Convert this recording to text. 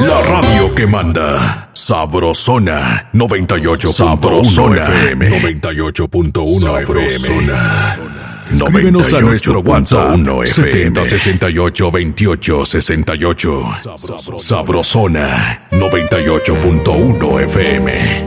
La radio que manda. Sabrosona 98.1 FM. 98.1 FM. Escríbenos a nuestro WhatsApp 7068282868. Sabrosona 98.1 FM.